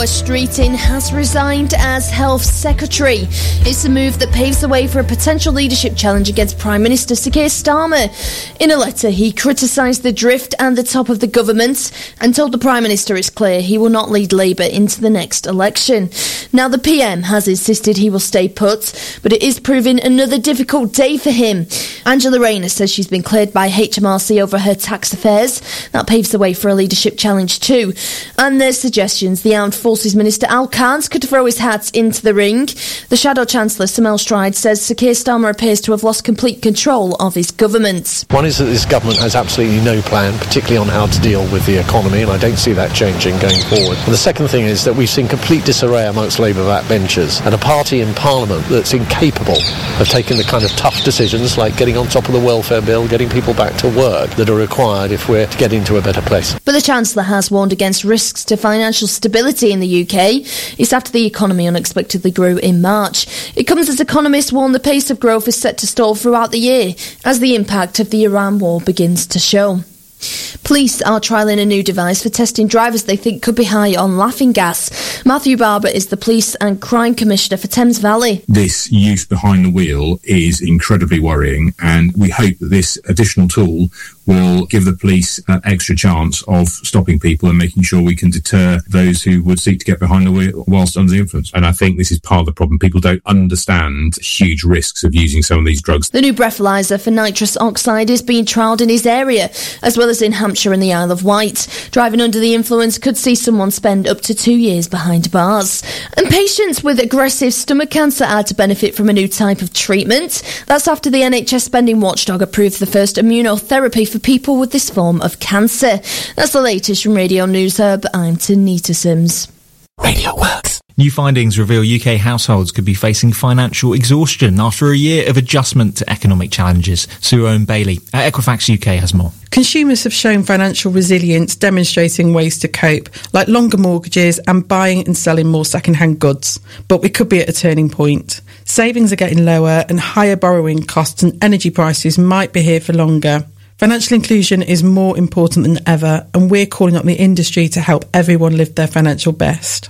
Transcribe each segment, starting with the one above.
Wes Streeting has resigned as Health Secretary. It's a move that paves the way for a potential leadership challenge against Prime Minister Sir Keir Starmer. In a letter, he criticised the drift and the top of the government and told the Prime Minister it's clear he will not lead Labour into the next election. Now, the PM has insisted he will stay put, but it is proving another difficult day for him. Angela Rayner says she's been cleared by HMRC over her tax affairs. That paves the way for a leadership challenge too. And there's suggestions the Armed Forces Minister Al Khans could throw his hat into the ring. The Shadow Chancellor, Samel Stride, says Sir Keir Starmer appears to have lost complete control of his government. One is that this government has absolutely no plan, particularly on how to deal with the economy, and I don't see that changing going forward. And the second thing is that we've seen complete disarray amongst Labour backbenchers and a party in Parliament that's incapable of taking the kind of tough decisions like getting on top of the welfare bill, getting people back to work that are required if we're to get into a better place. But the Chancellor has warned against risks to financial stability in the UK. It's after the economy unexpectedly grew in March. It comes as economists warn the pace of growth is set to stall throughout the year as the impact of the Iran war begins to show. Police are trialling a new device for testing drivers they think could be high on laughing gas. Matthew Barber is the Police and Crime Commissioner for Thames Valley. This use behind the wheel is incredibly worrying, and we hope that this additional tool will give the police an extra chance of stopping people and making sure we can deter those who would seek to get behind the wheel whilst under the influence. And I think this is part of the problem. People don't understand huge risks of using some of these drugs. The new breathalyser for nitrous oxide is being trialled in his area, as well as in Hampshire and the Isle of Wight. Driving under the influence could see someone spend up to 2 years behind bars. And patients with aggressive stomach cancer are to benefit from a new type of treatment. That's after the NHS spending watchdog approved the first immunotherapy for people with this form of cancer. That's the latest from Radio News Hub. I'm Tanita Sims. Radio Works. New findings reveal UK households could be facing financial exhaustion after a year of adjustment to economic challenges. Sue Owen-Bailey at Equifax UK has more. Consumers have shown financial resilience, demonstrating ways to cope, like longer mortgages and buying and selling more second-hand goods. But we could be at a turning point. Savings are getting lower and higher borrowing costs and energy prices might be here for longer. Financial inclusion is more important than ever, and we're calling on the industry to help everyone live their financial best.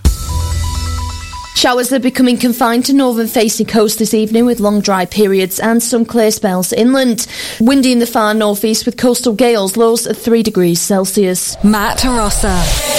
Showers are becoming confined to northern-facing coast this evening with long dry periods and some clear spells inland. Windy in the far northeast with coastal gales, lows of 3 degrees Celsius. Matt Rossa.